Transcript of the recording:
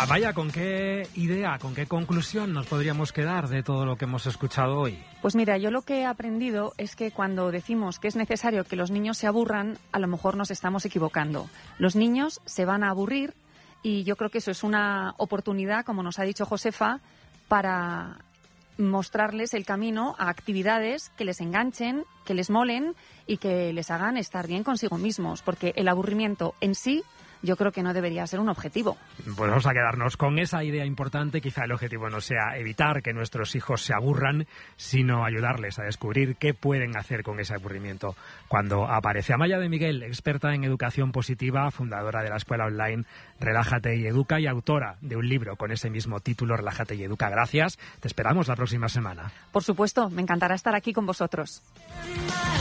Amaya, ¿con qué idea, con qué conclusión nos podríamos quedar de todo lo que hemos escuchado hoy? Pues mira, yo lo que he aprendido es que cuando decimos que es necesario que los niños se aburran, a lo mejor nos estamos equivocando. Los niños se van a aburrir y yo creo que eso es una oportunidad, como nos ha dicho Josefa, para mostrarles el camino a actividades que les enganchen, que les molen y que les hagan estar bien consigo mismos, porque el aburrimiento en sí yo creo que no debería ser un objetivo. Pues vamos a quedarnos con esa idea importante. Quizá el objetivo no sea evitar que nuestros hijos se aburran, sino ayudarles a descubrir qué pueden hacer con ese aburrimiento cuando aparece. Amaya de Miguel, experta en educación positiva, fundadora de la escuela online Relájate y Educa y autora de un libro con ese mismo título, Relájate y Educa. Gracias. Te esperamos la próxima semana. Por supuesto, me encantará estar aquí con vosotros.